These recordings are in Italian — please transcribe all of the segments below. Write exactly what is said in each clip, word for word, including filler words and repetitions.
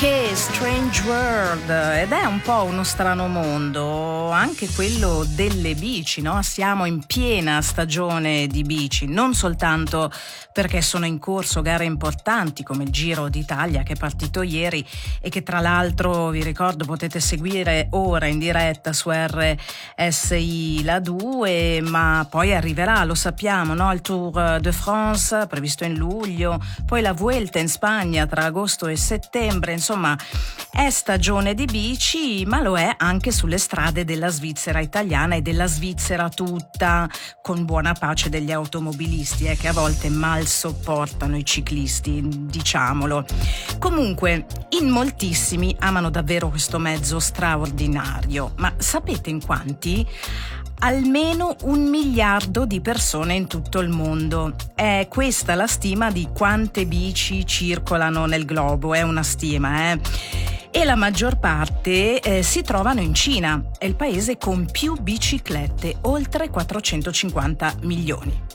Che Strange World, ed è un po' uno strano mondo, anche quello delle bici, no? Siamo in piena stagione di bici, non soltanto perché sono in corso gare importanti come il Giro d'Italia che è partito ieri e che tra l'altro vi ricordo potete seguire ora in diretta su R S I La due, ma poi arriverà, lo sappiamo, no? Il Tour de France previsto in luglio, poi la Vuelta in Spagna tra agosto e settembre. Insomma, è stagione di bici, ma lo è anche sulle strade della Svizzera italiana e della Svizzera tutta, con buona pace degli automobilisti, eh, che a volte mal sopportano i ciclisti, diciamolo. Comunque, in moltissimi amano davvero questo mezzo straordinario, ma sapete in quanti? Almeno un miliardo di persone in tutto il mondo. È questa la stima di quante bici circolano nel globo, è una stima, eh? E la maggior parte eh, si trovano in Cina, è il paese con più biciclette, oltre quattrocentocinquanta milioni.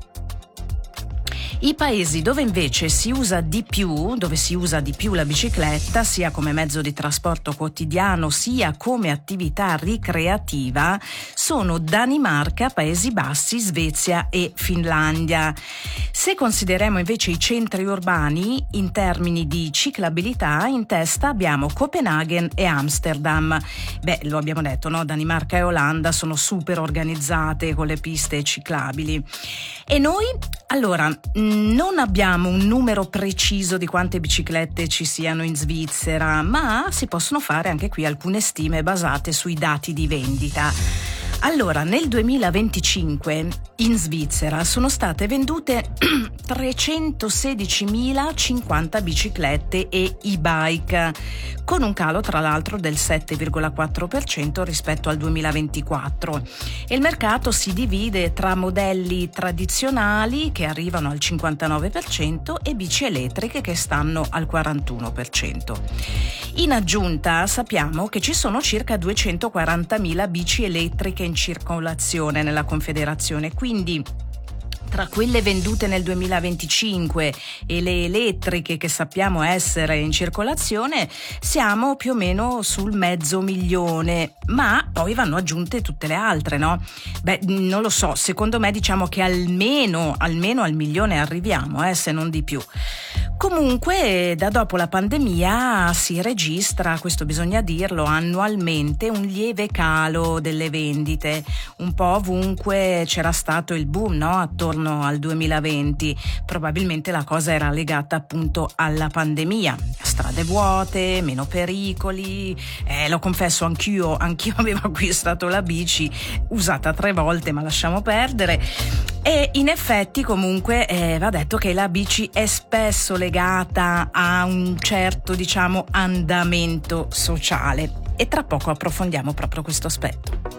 I paesi dove invece si usa di più, dove si usa di più la bicicletta, sia come mezzo di trasporto quotidiano, sia come attività ricreativa, sono Danimarca, Paesi Bassi, Svezia e Finlandia. Se consideriamo invece i centri urbani, in termini di ciclabilità, in testa abbiamo Copenaghen e Amsterdam. Beh, lo abbiamo detto, no? Danimarca e Olanda sono super organizzate con le piste ciclabili. E noi? Allora, non abbiamo un numero preciso di quante biciclette ci siano in Svizzera, ma si possono fare anche qui alcune stime basate sui dati di vendita. Allora, nel duemilaventicinque in Svizzera sono state vendute trecentosedicimilacinquanta biciclette e e-bike, con un calo tra l'altro del sette virgola quattro per cento rispetto al duemilaventiquattro. E il mercato si divide tra modelli tradizionali che arrivano al cinquantanove per cento e bici elettriche che stanno al quarantuno per cento. In aggiunta sappiamo che ci sono circa duecentoquarantamila bici elettriche in circolazione nella Confederazione, quindi tra quelle vendute nel duemilaventicinque e le elettriche che sappiamo essere in circolazione siamo più o meno sul mezzo milione, ma poi vanno aggiunte tutte le altre, no? Beh, non lo so, secondo me diciamo che almeno, almeno al milione arriviamo, eh, se non di più. Comunque, da dopo la pandemia si registra, questo bisogna dirlo, annualmente un lieve calo delle vendite. Un po' ovunque c'era stato il boom, no? Attorno al duemilaventi. Probabilmente la cosa era legata appunto alla pandemia. Strade vuote, meno pericoli. Eh, lo confesso, anch'io, anch'io avevo acquistato la bici, usata tre volte, ma lasciamo perdere. E in effetti comunque eh, va detto che la bici è spesso legata a un certo, diciamo, andamento sociale, e tra poco approfondiamo proprio questo aspetto.